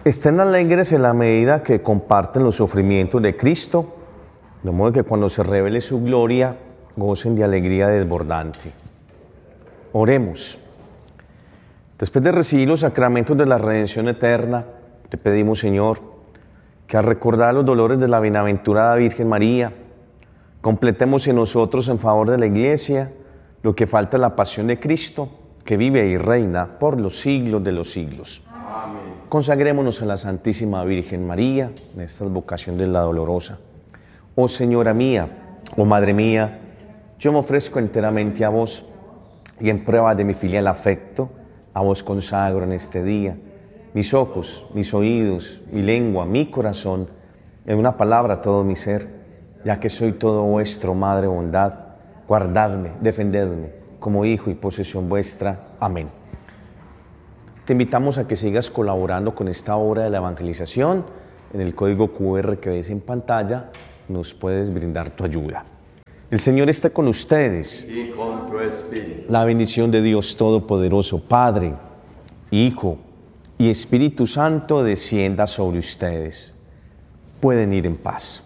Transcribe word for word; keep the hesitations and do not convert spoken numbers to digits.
Estén alegres en la medida que comparten los sufrimientos de Cristo, de modo que cuando se revele su gloria, gocen de alegría desbordante. Oremos. Después de recibir los sacramentos de la redención eterna, te pedimos, Señor, que al recordar los dolores de la bienaventurada Virgen María, completemos en nosotros en favor de la Iglesia lo que falta en la pasión de Cristo, que vive y reina por los siglos de los siglos. Amén. Consagrémonos a la Santísima Virgen María en esta vocación de la dolorosa. Oh Señora mía, oh Madre mía, yo me ofrezco enteramente a vos y en prueba de mi filial afecto, a vos consagro en este día mis ojos, mis oídos, mi lengua, mi corazón, en una palabra todo mi ser, ya que soy todo vuestro, Madre bondad, guardadme, defendedme como hijo y posesión vuestra. Amén. Te invitamos a que sigas colaborando con esta obra de la evangelización. En el código cu erre que ves en pantalla nos puedes brindar tu ayuda. El Señor está con ustedes. Y con tu espíritu. La bendición de Dios Todopoderoso, Padre, Hijo y Espíritu Santo descienda sobre ustedes. Pueden ir en paz.